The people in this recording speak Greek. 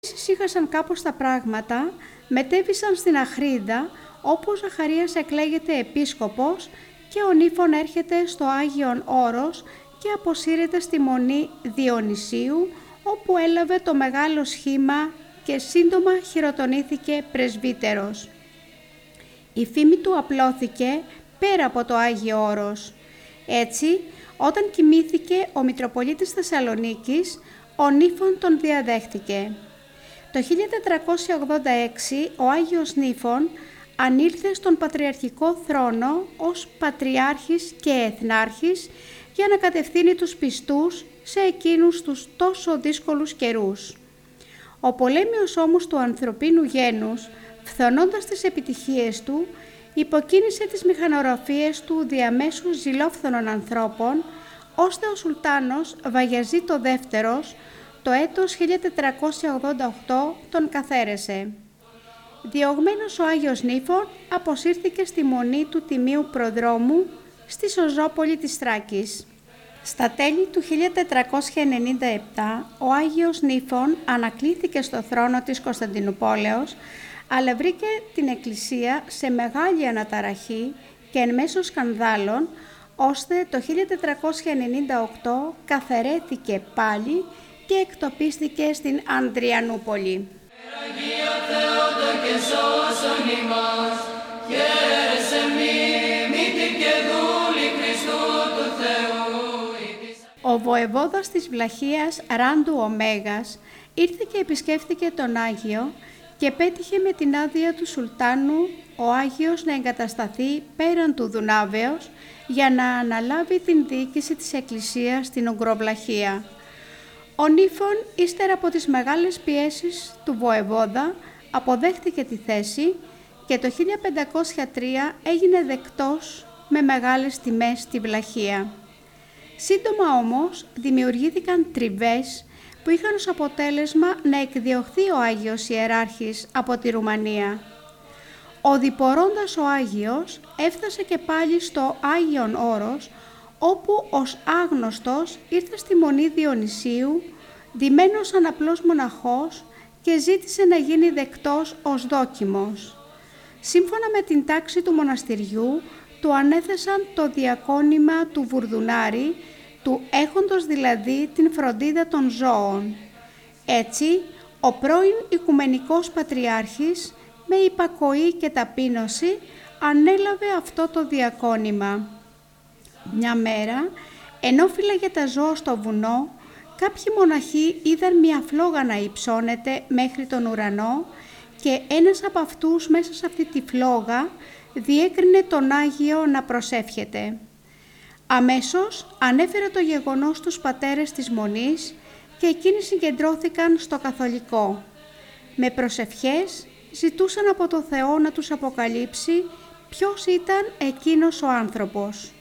Ήσυχασαν κάπως τα πράγματα, μετέβησαν στην Αχρίδα, όπου ο Ζαχαρίας εκλέγεται επίσκοπος και ο Νύφων έρχεται στο Άγιον Όρος και αποσύρεται στη Μονή Διονυσίου, όπου έλαβε το μεγάλο σχήμα και σύντομα χειροτονήθηκε πρεσβύτερος. Η φήμη του απλώθηκε πέρα από το Άγιο Όρος. Έτσι, όταν κοιμήθηκε ο Μητροπολίτης Θεσσαλονίκης, ο Νύφων τον διαδέχτηκε. Το 1486 ο Άγιος Νύφων ανήλθε στον πατριαρχικό θρόνο ως Πατριάρχης και Εθνάρχης για να κατευθύνει τους πιστούς σε εκείνους τους τόσο δύσκολους καιρούς. Ο πολέμιος όμως του ανθρωπίνου γένους, φθονώντας τις επιτυχίες του, υποκίνησε τις μηχανογραφίες του διαμέσου ζηλόφθονων ανθρώπων, ώστε ο Σουλτάνος Βαγιαζίδ ο Δεύτερος το έτος 1488 τον καθαίρεσε. Διωγμένος ο Άγιος Νύφων αποσύρθηκε στη μονή του Τιμίου Προδρόμου στη Σωζόπολη της Θράκης. Στα τέλη του 1497 ο Άγιος Νύφων ανακλήθηκε στο θρόνο της Κωνσταντινουπόλεως, αλλά βρήκε την Εκκλησία σε μεγάλη αναταραχή και εν μέσω σκανδάλων, ώστε το 1498 καθαιρέθηκε πάλι και εκτοπίστηκε στην Ανδριανούπολη. Ο βοεβόδας της Βλαχίας Ράντου ο Μέγας ήρθε και επισκέφθηκε τον Άγιο και πέτυχε με την άδεια του Σουλτάνου ο Άγιος να εγκατασταθεί πέραν του Δουνάβεως για να αναλάβει την διοίκηση της Εκκλησίας στην Ουγγροβλαχία. Ο Νύφων, ύστερα από τις μεγάλες πιέσεις του βοεβόδα, αποδέχτηκε τη θέση και το 1503 έγινε δεκτός με μεγάλες τιμές στη Βλαχία. Σύντομα όμως δημιουργήθηκαν τριβές που είχαν ως αποτέλεσμα να εκδιωχθεί ο Άγιος Ιεράρχης από τη Ρουμανία. Ο διπορώντας ο Άγιος έφτασε και πάλι στο Άγιον Όρος, όπου ως άγνωστος ήρθε στη Μονή Διονυσίου, ντυμένος σαν απλός μοναχός και ζήτησε να γίνει δεκτός ως δόκιμος. Σύμφωνα με την τάξη του μοναστηριού, του ανέθεσαν το διακόνημα του Βουρδουνάρη, του έχοντος δηλαδή την φροντίδα των ζώων. Έτσι, ο πρώην Οικουμενικός Πατριάρχης, με υπακοή και ταπείνωση, ανέλαβε αυτό το διακόνημα. Μια μέρα, ενώ φύλαγε τα ζώα στο βουνό, κάποιοι μοναχοί είδαν μια φλόγα να υψώνεται μέχρι τον ουρανό και ένας από αυτούς μέσα σε αυτή τη φλόγα διέκρινε τον Άγιο να προσεύχεται. Αμέσως ανέφερε το γεγονός στους πατέρες της Μονής και εκείνοι συγκεντρώθηκαν στο καθολικό. Με προσευχές ζητούσαν από το Θεό να τους αποκαλύψει ποιος ήταν εκείνος ο άνθρωπος.